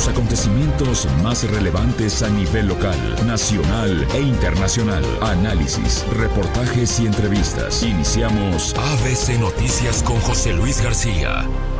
Los acontecimientos más relevantes a nivel local, nacional e internacional. Análisis, reportajes y entrevistas. Iniciamos ABC Noticias con José Luis García.